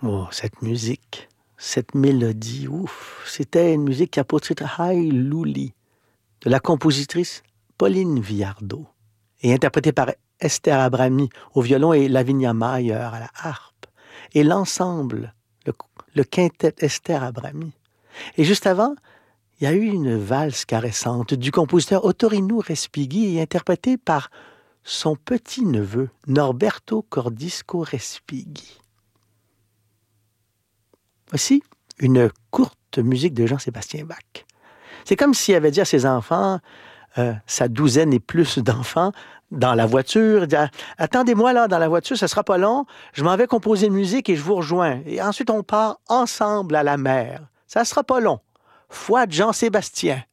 Oh, cette musique, cette mélodie, ouf, c'était une musique qui a pour titre High Louli, de la compositrice Pauline Viardot, et interprétée par Esther Abrami au violon et Lavinia Mayer à la harpe, et l'ensemble, le quintet Esther Abrami. Et juste avant, il y a eu une valse caressante du compositeur Ottorino Respighi, interprétée par son petit-neveu Norberto Cordisco Respighi. Voici une courte musique de Jean-Sébastien Bach. C'est comme s'il avait dit à ses enfants, sa douzaine et plus d'enfants, dans la voiture, dit, attendez-moi là dans la voiture, ça sera pas long, je m'en vais composer une musique et je vous rejoins. Et ensuite on part ensemble à la mer. Ça sera pas long. Foi de Jean-Sébastien.